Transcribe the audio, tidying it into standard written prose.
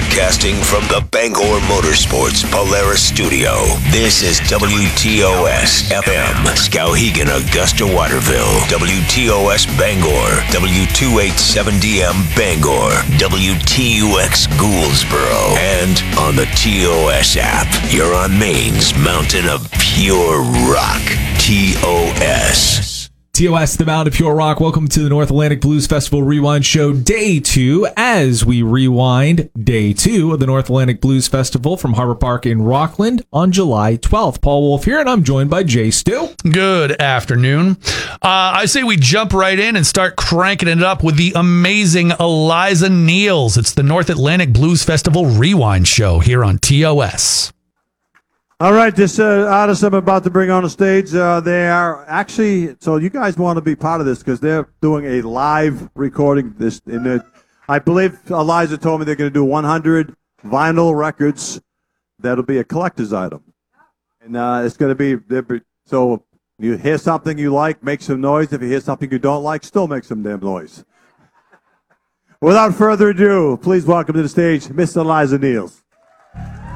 Broadcasting from the Bangor Motorsports Polaris Studio. This is WTOS FM, Skowhegan, Augusta, Waterville. WTOS Bangor, W287DM Bangor, WTUX Gouldsboro, and on the TOS app. You're on Maine's mountain of pure rock. TOS. TOS, the Mountain of Pure Rock. Welcome to the North Atlantic Blues Festival Rewind Show, Day 2, as we rewind Day 2 of the North Atlantic Blues Festival from Harbor Park in Rockland on July 12th. Paul Wolf here, and I'm joined by Jay Stu. Good afternoon. I say we jump right in and start cranking it up with the amazing Eliza Neals. It's the North Atlantic Blues Festival Rewind Show here on TOS. All right, this artist I'm about to bring on the stage, they are actually, so you guys want to be part of this because they're doing a live recording. I believe Eliza told me they're going to do 100 vinyl records. That'll be a collector's item. And it's going to be, so you hear something you like, make some noise. If you hear something you don't like, still make some damn noise. Without further ado, please welcome to the stage Miss Eliza Neals.